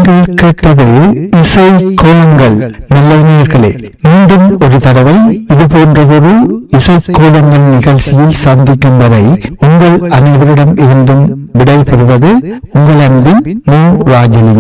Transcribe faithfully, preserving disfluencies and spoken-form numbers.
நீங்கள் கேட்டது இசை கோலங்கள். நல்லவர்களே, மீண்டும் ஒரு தடவை இது போன்றதொரு இசை கோலங்கள் நிகழ்ச்சியில் சந்திக்கும் வரை உங்கள் அனைவரிடம் இருந்தும் விடை பெறுவது உங்கள் அன்பின் மு ராஜலிங்கம்.